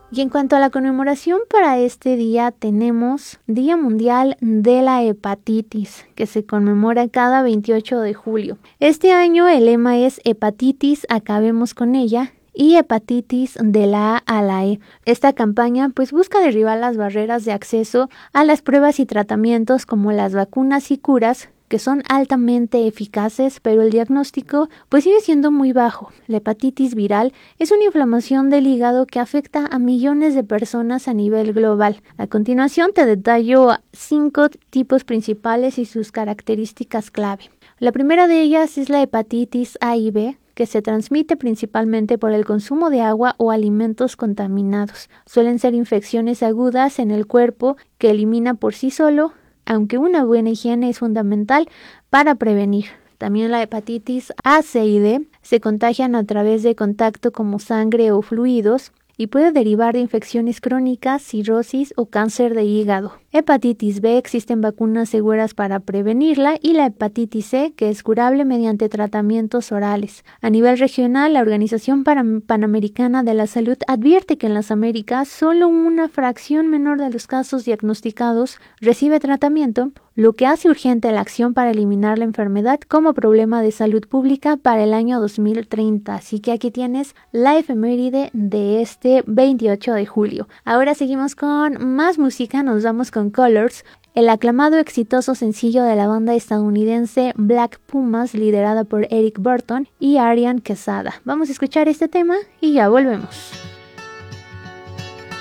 Y en cuanto a la conmemoración para este día, tenemos Día Mundial de la Hepatitis, que se conmemora cada 28 de julio. Este año el lema es Hepatitis, acabemos con ella, y hepatitis de la A a la E. Esta campaña pues busca derribar las barreras de acceso a las pruebas y tratamientos como las vacunas y curas, que son altamente eficaces, pero el diagnóstico pues sigue siendo muy bajo. La hepatitis viral es una inflamación del hígado que afecta a millones de personas a nivel global. A continuación te detallo 5 tipos principales y sus características clave. La primera de ellas es la hepatitis A y B, que se transmite principalmente por el consumo de agua o alimentos contaminados. Suelen ser infecciones agudas en el cuerpo que elimina por sí solo, aunque una buena higiene es fundamental para prevenir. También la hepatitis A, C y D se contagian a través de contacto como sangre o fluidos y puede derivar de infecciones crónicas, cirrosis o cáncer de hígado. Hepatitis B, existen vacunas seguras para prevenirla, y la hepatitis C, que es curable mediante tratamientos orales. A nivel regional, la Organización Panamericana de la Salud advierte que en las Américas solo una fracción menor de los casos diagnosticados recibe tratamiento, lo que hace urgente la acción para eliminar la enfermedad como problema de salud pública para el año 2030. Así que aquí tienes la efeméride de este 28 de julio. Ahora seguimos con más música, nos vamos con Colors, el aclamado exitoso sencillo de la banda estadounidense Black Pumas, liderada por Eric Burton y Arian Quesada. Vamos a escuchar este tema y ya volvemos.